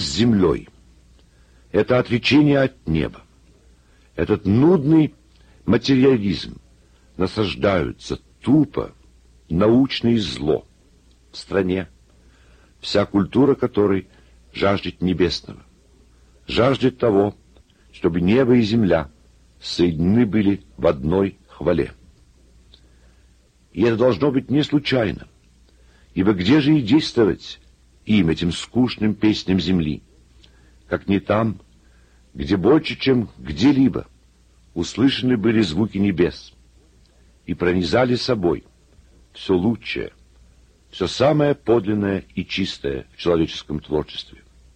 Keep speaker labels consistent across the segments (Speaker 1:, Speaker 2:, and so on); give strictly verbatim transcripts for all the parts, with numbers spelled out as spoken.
Speaker 1: с землей. Это отречение от неба. Этот нудный материализм насаждаются тупо научное зло в стране, вся культура которой жаждет небесного, жаждет того, чтобы небо и земля соединены были в одной хвале. И это должно быть не случайно, ибо где же и действовать им, этим скучным песням земли, как не там, где больше, чем где-либо, услышаны были звуки небес и пронизали собой все лучшее, все самое подлинное и чистое в человеческом творчестве.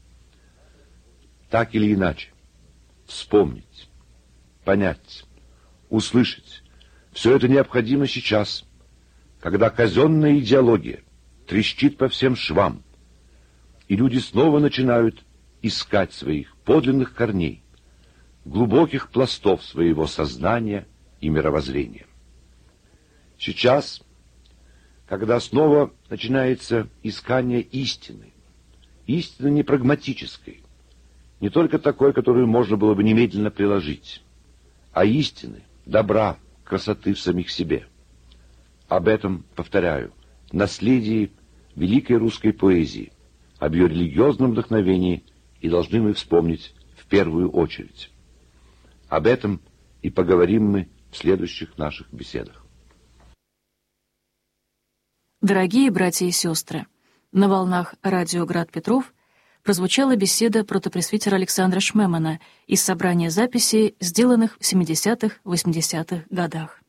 Speaker 1: Так или иначе, вспомнить, понять, услышать, все это необходимо сейчас, когда казенная идеология трещит по всем швам, и люди снова начинают искать своих подлинных корней, глубоких пластов своего сознания и мировоззрения. Сейчас, когда снова начинается искание истины, истины не прагматической, не только такой, которую можно было бы немедленно приложить, а истины, добра, красоты в самих себе. Об этом, повторяю, наследии великой русской поэзии, об ее религиозном вдохновении и должны мы вспомнить в первую очередь. Об этом и поговорим мы в следующих наших беседах.
Speaker 2: Дорогие братья и сестры, на волнах радио «Град Петров» прозвучала беседа протопресвитера Александра Шмемана из собрания записей, сделанных в семидесятых-восьмидесятых годах.